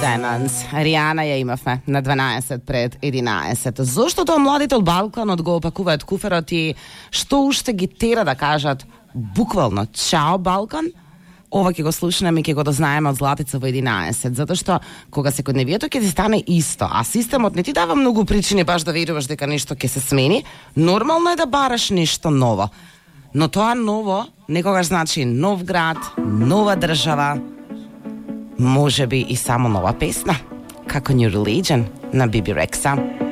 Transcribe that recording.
Diamonds. Риана ја имавме на 12 пред 11. Зошто тоа младите од Балканот го опакуваат куферот и што уште ги тера да кажат буквално чао Балкан? Ова ќе го слушнеме и ќе го дознаеме од Златица во 11, затоа што кога секојдневието ќе ти стане исто, а системот не ти дава многу причини баш да веруваш дека нешто ќе се смени, нормално е да бараш нешто ново. Но тоа ново некогаш значи нов град, нова држава, можеби и само нова песна, како New Religion на Биби Рекса.